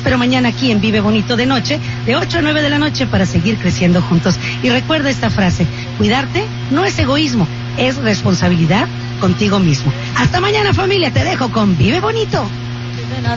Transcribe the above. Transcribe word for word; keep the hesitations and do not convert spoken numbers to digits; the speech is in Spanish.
espero mañana aquí en Vive Bonito de noche, de ocho a nueve de la noche, para seguir creciendo juntos. Y recuerda esta frase: cuidarte no es egoísmo, es responsabilidad contigo mismo. Hasta mañana, familia, te dejo con Vive Bonito.